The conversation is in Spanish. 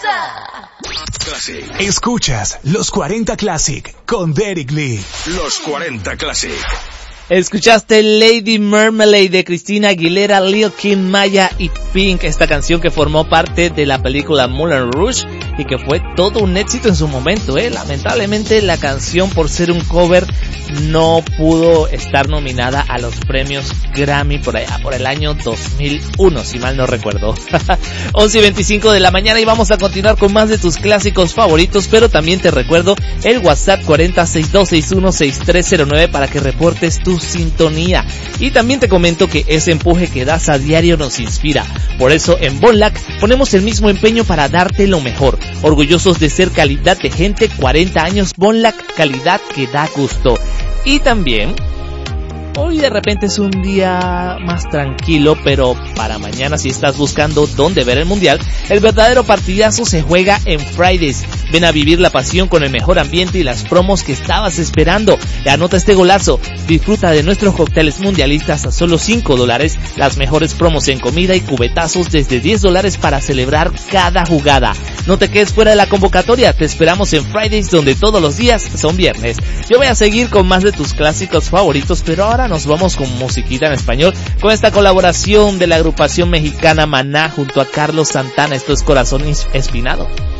Classic. Escuchas Los 40 Classic con Derek Lee. Los 40 Classic. Escuchaste Lady Marmalade de Christina Aguilera, Lil Kim, Maya y Pink, esta canción que formó parte de la película Moulin Rouge y que fue todo un éxito en su momento, Lamentablemente la canción, por ser un cover, no pudo estar nominada a los premios Grammy por allá, por el año 2001, si mal no recuerdo. 11:25 de la mañana y vamos a continuar con más de tus clásicos favoritos, pero también te recuerdo el WhatsApp 4062616309 para que reportes tu sintonía. Y también te comento que ese empuje que das a diario nos inspira. Por eso en Bonlac ponemos el mismo empeño para darte lo mejor. Orgullosos de ser calidad de gente, 40 años Bonlac, calidad que da gusto. Y también, hoy de repente es un día más tranquilo, pero para mañana, si estás buscando dónde ver el mundial, el verdadero partidazo se juega en Fridays. Ven a vivir la pasión con el mejor ambiente y las promos que estabas esperando. Anota este golazo. Disfruta de nuestros cócteles mundialistas a solo $5, las mejores promos en comida y cubetazos desde $10 para celebrar cada jugada. No te quedes fuera de la convocatoria, te esperamos en Fridays, donde todos los días son viernes. Yo voy a seguir con más de tus clásicos favoritos, pero ahora nos vamos con musiquita en español, con esta colaboración de la agrupación mexicana Maná junto a Carlos Santana. Esto es Corazón Espinado.